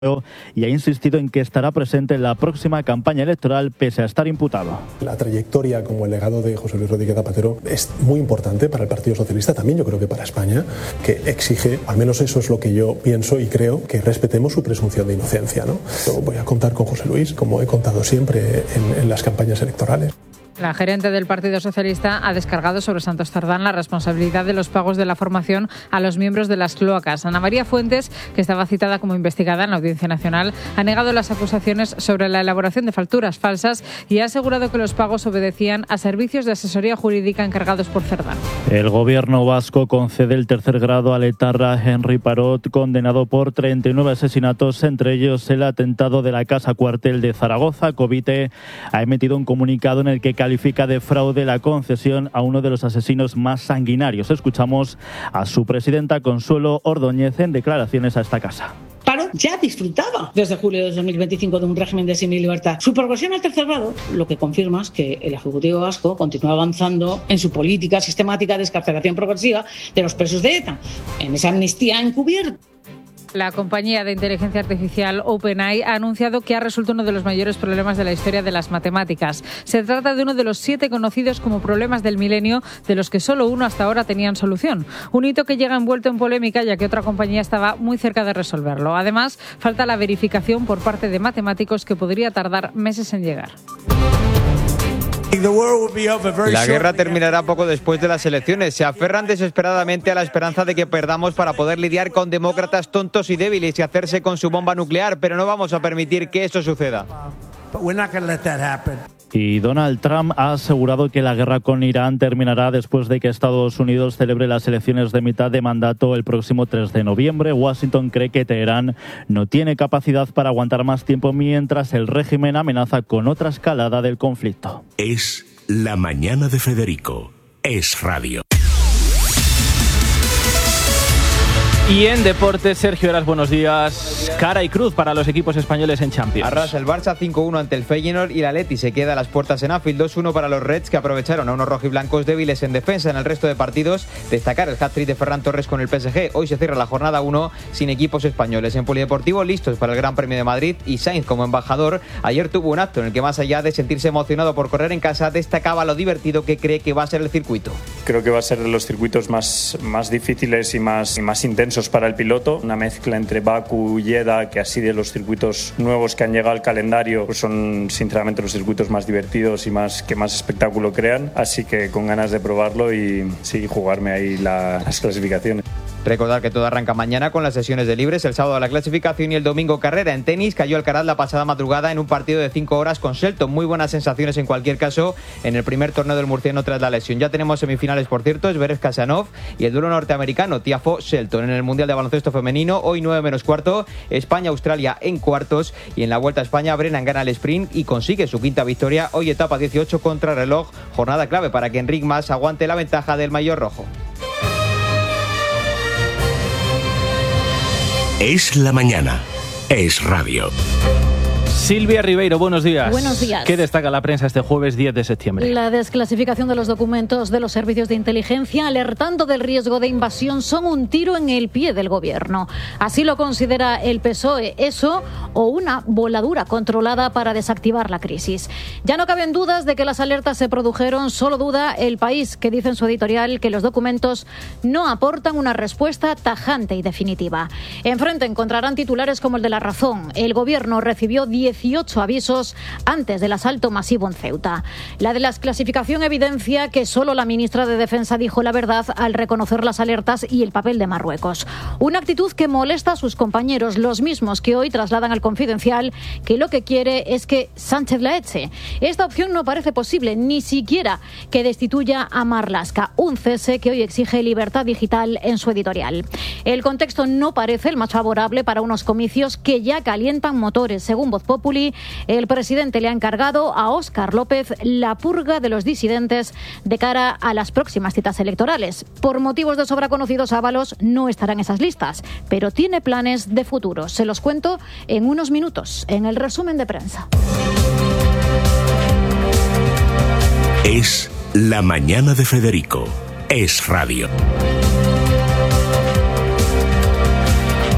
y ha insistido en que estará presente en la próxima campaña electoral pese a estar imputado. La trayectoria como el legado de José Luis Rodríguez Zapatero es muy importante para el Partido Socialista, también yo creo que para España, que exige, al menos eso es lo que yo pienso y creo, que respetemos su presunción de inocencia, ¿no? Yo voy a contar con José Luis, como he contado siempre en las campañas electorales. La gerente del Partido Socialista ha descargado sobre Santos Cerdán la responsabilidad de los pagos de la formación a los miembros de las cloacas. Ana María Fuentes, que estaba citada como investigada en la Audiencia Nacional, ha negado las acusaciones sobre la elaboración de facturas falsas y ha asegurado que los pagos obedecían a servicios de asesoría jurídica encargados por Cerdán. El gobierno vasco concede el tercer grado al etarra Henry Parot, condenado por 39 asesinatos, entre ellos el atentado de la Casa Cuartel de Zaragoza. Covite ha emitido un comunicado en el que califica de fraude la concesión a uno de los asesinos más sanguinarios. Escuchamos a su presidenta Consuelo Ordóñez en declaraciones a esta casa. Parot ya disfrutaba desde julio de 2025 de un régimen de semilibertad. Su progresión al tercer grado lo que confirma es que el Ejecutivo vasco continúa avanzando en su política sistemática de excarcelación progresiva de los presos de ETA, en esa amnistía encubierta. La compañía de inteligencia artificial OpenAI ha anunciado que ha resuelto uno de los mayores problemas de la historia de las matemáticas. Se trata de uno de los 7 conocidos como problemas del milenio, de los que solo uno hasta ahora tenían solución. Un hito que llega envuelto en polémica, ya que otra compañía estaba muy cerca de resolverlo. Además, falta la verificación por parte de matemáticos, que podría tardar meses en llegar. La guerra terminará poco después de las elecciones. Se aferran desesperadamente a la esperanza de que perdamos para poder lidiar con demócratas tontos y débiles y hacerse con su bomba nuclear, pero no vamos a permitir que eso suceda. Y Donald Trump ha asegurado que la guerra con Irán terminará después de que Estados Unidos celebre las elecciones de mitad de mandato el próximo 3 de noviembre. Washington cree que Teherán no tiene capacidad para aguantar más tiempo mientras el régimen amenaza con otra escalada del conflicto. Es la mañana de Federico. Es radio. Y en deportes, Sergio Heras, buenos días. Cara y cruz para los equipos españoles en Champions. Arrasa el Barça 5-1 ante el Feyenoord y el Atleti se queda a las puertas en Anfield. 2-1 para los Reds, que aprovecharon a unos rojiblancos débiles en defensa. En el resto de partidos, destacar el hat-trick de Ferran Torres con el PSG. Hoy se cierra la jornada 1 sin equipos españoles. En Polideportivo, listos para el Gran Premio de Madrid, y Sainz como embajador. Ayer tuvo un acto en el que, más allá de sentirse emocionado por correr en casa, destacaba lo divertido que cree que va a ser el circuito. Creo que va a ser de los circuitos más difíciles y más intensos para el piloto. Una mezcla entre Bakú y Jeddah, que así de los circuitos nuevos que han llegado al calendario, pues son sinceramente los circuitos más divertidos y que más espectáculo crean. Así que con ganas de probarlo y sí, jugarme ahí las clasificaciones. Recordar que todo arranca mañana con las sesiones de libres, el sábado la clasificación y el domingo carrera. En tenis cayó Alcaraz la pasada madrugada en un partido de 5 horas con Shelton. Muy buenas sensaciones en cualquier caso en el primer torneo del murciano tras la lesión. Ya tenemos semifinales, por cierto, Zverev Khachanov y el duelo norteamericano Tiafoe-Shelton. En el Mundial de Baloncesto Femenino, hoy 9 menos cuarto, España-Australia en cuartos, y en la Vuelta a España Brennan gana el sprint y consigue su quinta victoria. Hoy etapa 18 contra reloj, jornada clave para que Enric Mas aguante la ventaja del maillot rojo. Es la mañana. Es radio. Silvia Ribeiro, buenos días. Buenos días. ¿Qué destaca la prensa este jueves 10 de septiembre? La desclasificación de los documentos de los servicios de inteligencia alertando del riesgo de invasión son un tiro en el pie del gobierno. Así lo considera el PSOE, eso o una voladura controlada para desactivar la crisis. Ya no caben dudas de que las alertas se produjeron, solo duda El País, que dice en su editorial que los documentos no aportan una respuesta tajante y definitiva. Enfrente encontrarán titulares como el de La Razón. El gobierno recibió 18 avisos antes del asalto masivo en Ceuta. La desclasificación evidencia que solo la ministra de Defensa dijo la verdad al reconocer las alertas y el papel de Marruecos. Una actitud que molesta a sus compañeros, los mismos que hoy trasladan al Confidencial que lo que quiere es que Sánchez la eche. Esta opción no parece posible, ni siquiera que destituya a Marlaska, un cese que hoy exige Libertad Digital en su editorial. El contexto no parece el más favorable para unos comicios que ya calientan motores. Según Voz Populi, el presidente le ha encargado a Óscar López la purga de los disidentes de cara a las próximas citas electorales. Por motivos de sobra conocidos, Ábalos no estará en esas listas, pero tiene planes de futuro. Se los cuento en unos minutos, en el resumen de prensa. Es la mañana de Federico. Es radio.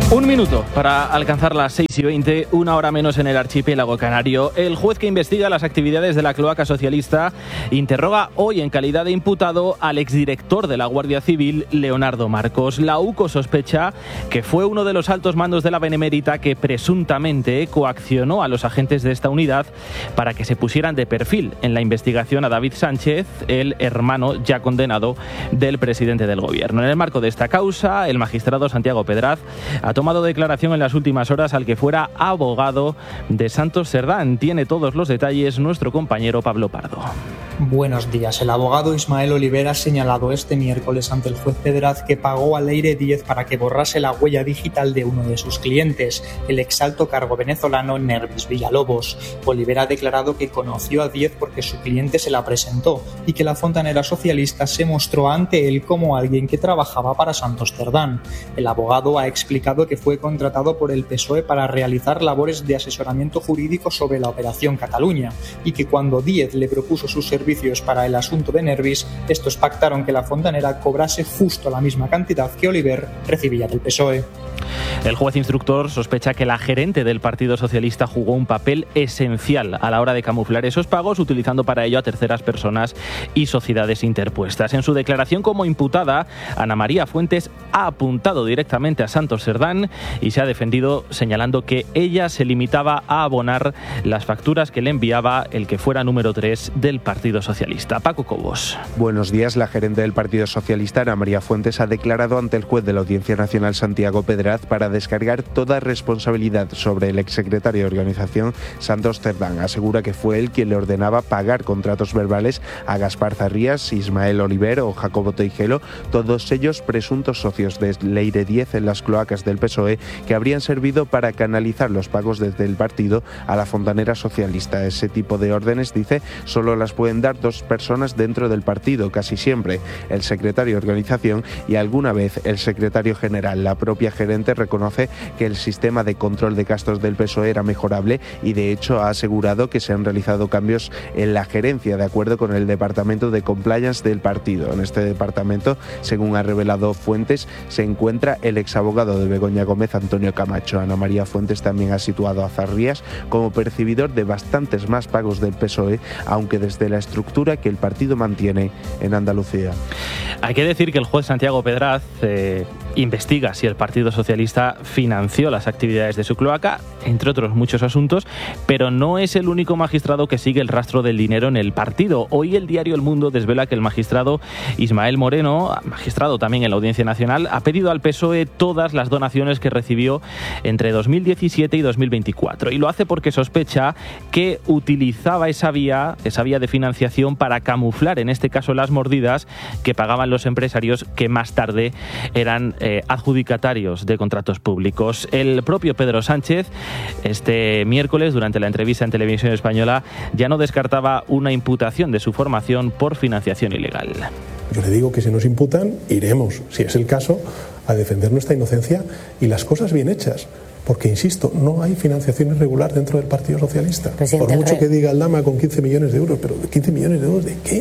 Un minuto para alcanzar las 6:20, una hora menos en el archipiélago canario. El juez que investiga las actividades de la cloaca socialista interroga hoy en calidad de imputado al exdirector de la Guardia Civil, Leonardo Marcos. La UCO sospecha que fue uno de los altos mandos de la Benemérita que presuntamente coaccionó a los agentes de esta unidad para que se pusieran de perfil en la investigación a David Sánchez, el hermano ya condenado del presidente del gobierno. En el marco de esta causa, el magistrado Santiago Pedraz ha tomado declaración en las últimas horas al que fuera abogado de Santos Cerdán. Tiene todos los detalles nuestro compañero Pablo Pardo. Buenos días. El abogado Ismael Oliver ha señalado este miércoles ante el juez Pedraz que pagó a Leire Díez para que borrase la huella digital de uno de sus clientes, el exalto cargo venezolano Nervis Villalobos. Oliver ha declarado que conoció a Díez porque su cliente se la presentó y que la fontanera socialista se mostró ante él como alguien que trabajaba para Santos Cerdán. El abogado ha explicado que fue contratado por el PSOE para realizar labores de asesoramiento jurídico sobre la Operación Cataluña y que cuando Díez le propuso sus servicios para el asunto de Nervis, estos pactaron que la fontanera cobrase justo la misma cantidad que Oliver recibía del PSOE. El juez instructor sospecha que la gerente del Partido Socialista jugó un papel esencial a la hora de camuflar esos pagos, utilizando para ello a terceras personas y sociedades interpuestas. En su declaración como imputada, Ana María Fuentes ha apuntado directamente a Santos Cerdán y se ha defendido señalando que ella se limitaba a abonar las facturas que le enviaba el que fuera número 3 del Partido Socialista. Paco Cobos. Buenos días. La gerente del Partido Socialista, Ana María Fuentes, ha declarado ante el juez de la Audiencia Nacional, Santiago Pedraz, para descargar toda responsabilidad sobre el exsecretario de Organización, Santos Cerdán. Asegura que fue él quien le ordenaba pagar contratos verbales a Gaspar Zarrías, Ismael Oliver o Jacobo Teijelo, todos ellos presuntos socios de Leire Díez en las cloacas del PSOE, que habrían servido para canalizar los pagos desde el partido a la fontanera socialista. Ese tipo de órdenes, dice, solo las pueden dar dos personas dentro del partido, casi siempre el secretario de Organización y alguna vez el secretario general. La propia gerente reconoce que el sistema de control de gastos del PSOE era mejorable y de hecho ha asegurado que se han realizado cambios en la gerencia de acuerdo con el departamento de compliance del partido. En este departamento, según ha revelado Fuentes, se encuentra el exabogado de Begoña Gómez, Antonio Camacho. Ana María Fuentes también ha situado a Zarrías como percibidor de bastantes más pagos del PSOE, aunque desde la estructura que el partido mantiene en Andalucía. Hay que decir que el juez Santiago Pedraz investiga si el Partido Socialista financió las actividades de su cloaca, entre otros muchos asuntos, pero no es el único magistrado que sigue el rastro del dinero en el partido. Hoy el diario El Mundo desvela que el magistrado Ismael Moreno, magistrado también en la Audiencia Nacional, ha pedido al PSOE todas las donaciones que recibió entre 2017 y 2024 y lo hace porque sospecha que utilizaba esa vía de financiación para camuflar, en este caso, las mordidas que pagaban los empresarios que más tarde eran adjudicatarios de contratos públicos. El propio Pedro Sánchez, este miércoles, durante la entrevista en Televisión Española, ya no descartaba una imputación de su formación por financiación ilegal. Yo le digo que si nos imputan, iremos, si es el caso, a defender nuestra inocencia y las cosas bien hechas. Porque, insisto, no hay financiación irregular dentro del Partido Socialista. Por mucho que diga Aldama con 15 millones de euros, pero ¿15 millones de euros de qué?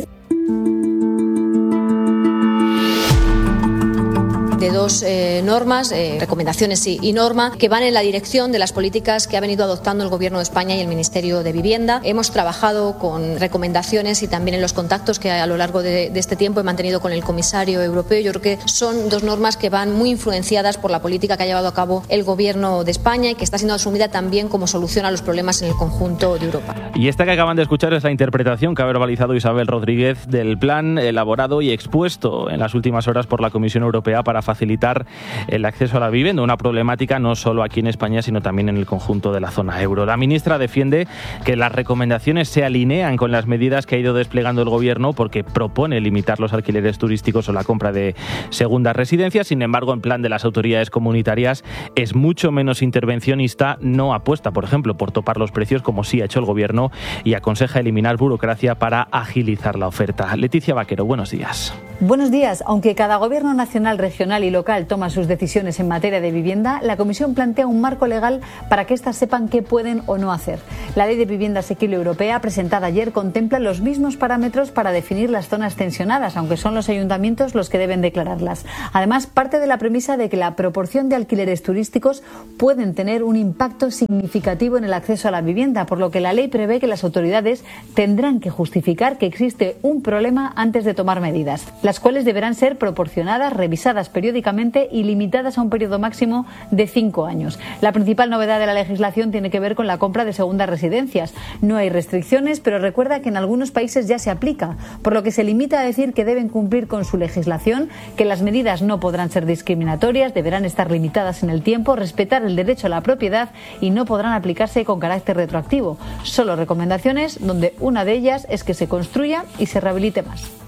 De dos normas, recomendaciones y norma, que van en la dirección de las políticas que ha venido adoptando el Gobierno de España y el Ministerio de Vivienda. Hemos trabajado con recomendaciones y también en los contactos que a lo largo de este tiempo he mantenido con el comisario europeo. Yo creo que son dos normas que van muy influenciadas por la política que ha llevado a cabo el Gobierno de España y que está siendo asumida también como solución a los problemas en el conjunto de Europa. Y esta que acaban de escuchar es la interpretación que ha verbalizado Isabel Rodríguez del plan elaborado y expuesto en las últimas horas por la Comisión Europea para facilitar el acceso a la vivienda, una problemática no solo aquí en España, sino también en el conjunto de la zona euro. La ministra defiende que las recomendaciones se alinean con las medidas que ha ido desplegando el Gobierno porque propone limitar los alquileres turísticos o la compra de segundas residencias. Sin embargo, en plan de las autoridades comunitarias es mucho menos intervencionista, no apuesta, por ejemplo, por topar los precios como sí ha hecho el Gobierno y aconseja eliminar burocracia para agilizar la oferta. Leticia Vaquero, buenos días. Buenos días. Aunque cada gobierno nacional, regional y local toma sus decisiones en materia de vivienda, la Comisión plantea un marco legal para que éstas sepan qué pueden o no hacer. La Ley de Vivienda Asequible Europea, presentada ayer, contempla los mismos parámetros para definir las zonas tensionadas, aunque son los ayuntamientos los que deben declararlas. Además, parte de la premisa de que la proporción de alquileres turísticos pueden tener un impacto significativo en el acceso a la vivienda, por lo que la ley prevé que las autoridades tendrán que justificar que existe un problema antes de tomar medidas, las cuales deberán ser proporcionadas, revisadas periódicamente y limitadas a un periodo máximo de 5 años. La principal novedad de la legislación tiene que ver con la compra de segundas residencias. No hay restricciones, pero recuerda que en algunos países ya se aplica, por lo que se limita a decir que deben cumplir con su legislación, que las medidas no podrán ser discriminatorias, deberán estar limitadas en el tiempo, respetar el derecho a la propiedad y no podrán aplicarse con carácter retroactivo. Solo recomendaciones donde una de ellas es que se construya y se rehabilite más.